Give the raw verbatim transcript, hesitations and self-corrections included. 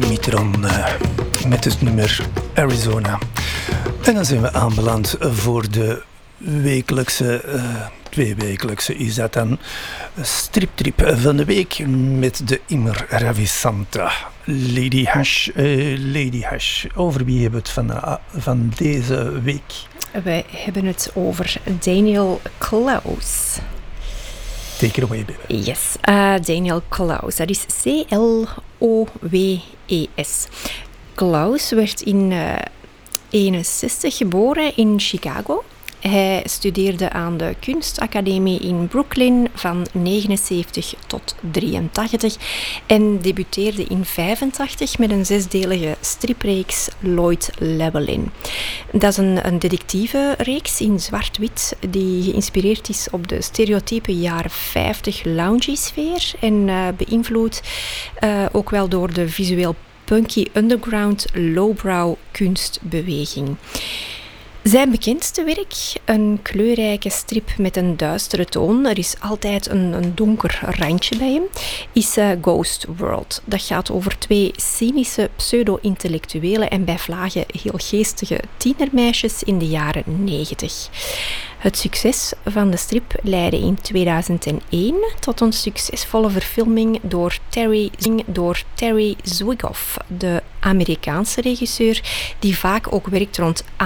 Dimitron uh, met het nummer Arizona. En dan zijn we aanbeland voor de wekelijkse, uh, tweewekelijkse is dat dan, striptrip van de week met de immer ravissante Lady Hash. Uh, Lady Hash, over wie hebben we het van, uh, van deze week? Wij hebben het over Daniel Clowes. Take it away, baby. Yes, uh, Daniel Clowes. Dat is C L O W E S. Clowes werd in uh, eenenzestig geboren in Chicago. Hij studeerde aan de kunstacademie in Brooklyn van negenenzeventig tot drieëntachtig en debuteerde in vijfentachtig met een zesdelige stripreeks Lloyd Llewellyn. Dat is een, een detectieve reeks in zwart-wit die geïnspireerd is op de stereotype jaren vijftig lounge-sfeer en uh, beïnvloed uh, ook wel door de visueel punky underground lowbrow kunstbeweging. Zijn bekendste werk, een kleurrijke strip met een duistere toon, er is altijd een, een donker randje bij hem, is uh, Ghost World. Dat gaat over twee cynische pseudo-intellectuele en bij vlagen heel geestige tienermeisjes in de jaren negentig. Het succes van de strip leidde in tweeduizend één tot een succesvolle verfilming door Terry, door Terry Zwigoff, de Amerikaanse regisseur die vaak ook werkt rond